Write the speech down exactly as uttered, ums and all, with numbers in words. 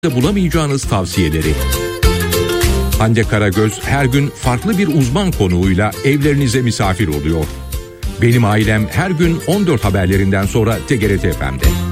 bulamayacağınız tavsiyeleri. Hande Karagöz her gün farklı bir uzman konuğuyla evlerinize misafir oluyor. Benim Ailem her gün on dört haberlerinden sonra T G R T F M'de.